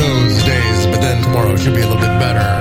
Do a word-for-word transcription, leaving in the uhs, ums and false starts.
those days, but then tomorrow should be a little bit better.